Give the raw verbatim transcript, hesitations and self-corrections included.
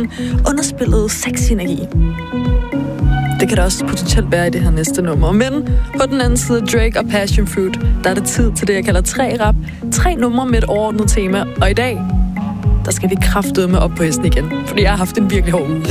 sådan underspillet sexenergi. Det kan der også potentielt være i det her næste nummer. Men på den anden side, Drake og Passion Fruit, der er det tid til det, jeg kalder tre rap. Tre numre med et overordnet tema. Og i dag, der skal vi kraftedeme op på hesten igen. Fordi jeg har haft en virkelig hård uge.